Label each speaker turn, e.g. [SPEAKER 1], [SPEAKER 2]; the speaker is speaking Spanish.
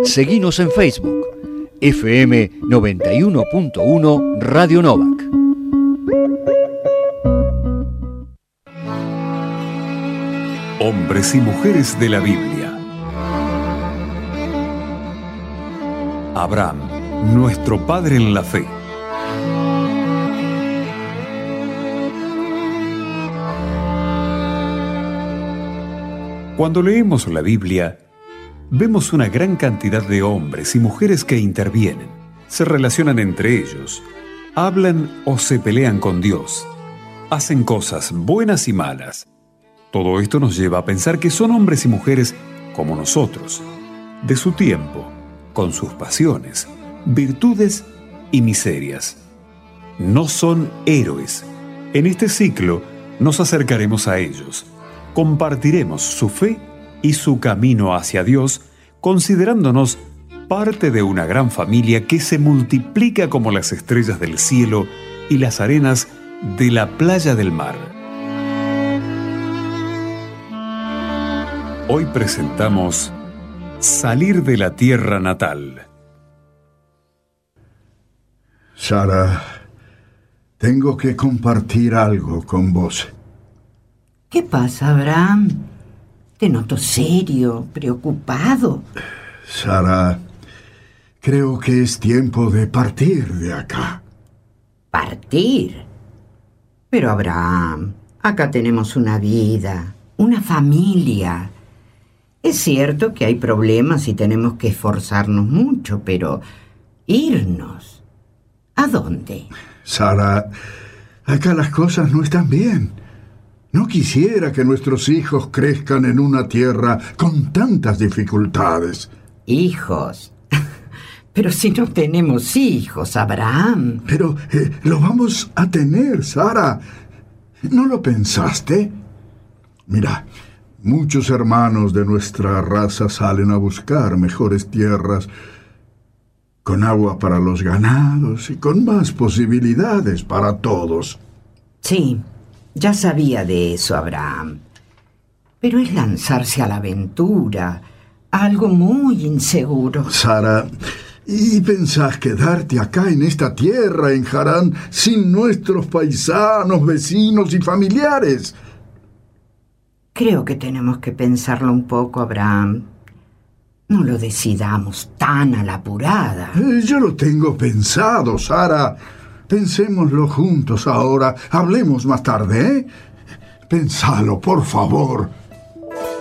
[SPEAKER 1] Seguinos en Facebook, FM 91.1 Radio Novak.
[SPEAKER 2] Hombres y mujeres de la Biblia. Abraham, nuestro padre en la fe. Cuando leemos la Biblia, vemos una gran cantidad de hombres y mujeres que intervienen, se relacionan entre ellos, hablan o se pelean con Dios, hacen cosas buenas y malas. Todo esto nos lleva a pensar que son hombres y mujeres como nosotros, de su tiempo, con sus pasiones, virtudes y miserias. No son héroes. En este ciclo nos acercaremos a ellos, compartiremos su fe y su camino hacia Dios, considerándonos parte de una gran familia que se multiplica como las estrellas del cielo y las arenas de la playa del mar. Hoy presentamos Salir de la tierra natal.
[SPEAKER 3] Sara, tengo que compartir algo con vos.
[SPEAKER 4] ¿Qué pasa, Abraham? Te noto serio, preocupado.
[SPEAKER 3] Sara, creo que es tiempo de partir de acá.
[SPEAKER 4] ¿Partir? Pero, Abraham, acá tenemos una vida, una familia. Es cierto que hay problemas y tenemos que esforzarnos mucho, pero irnos, ¿a dónde?
[SPEAKER 3] Sara, acá las cosas no están bien. No quisiera que nuestros hijos crezcan en una tierra con tantas dificultades.
[SPEAKER 4] ¿Hijos? Pero si no tenemos hijos, Abraham.
[SPEAKER 3] Pero lo vamos a tener, Sara. ¿No lo pensaste? Mira, muchos hermanos de nuestra raza salen a buscar mejores tierras, con agua para los ganados y con más posibilidades para todos.
[SPEAKER 4] Sí, ya sabía de eso, Abraham. Pero es lanzarse a la aventura, a algo muy inseguro.
[SPEAKER 3] Sara, ¿y pensás quedarte acá en esta tierra, en Harán, sin nuestros paisanos, vecinos y familiares?
[SPEAKER 4] Creo que tenemos que pensarlo un poco, Abraham. No lo decidamos tan a la apurada.
[SPEAKER 3] Yo lo tengo pensado, Sara. Pensémoslo juntos ahora. Hablemos más tarde, ¿eh? Pensalo, por favor.